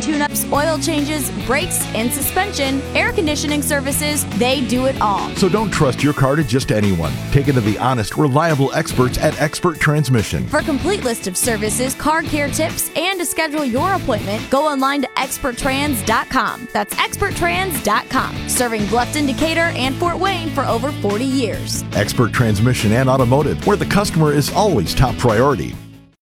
tune-ups, oil changes, brakes, and suspension, air conditioning services, they do it all. So don't trust your car to just anyone. Take it to the honest, reliable experts at Expert Transmission. For a complete list of services, car care tips, and to schedule your appointment, go online to experttrans.com. That's experttrans.com. Serving Bluffton, Decatur, and Fort Wayne for over 40 years. Expert Transmission and Automotive, where the customer is always top priority.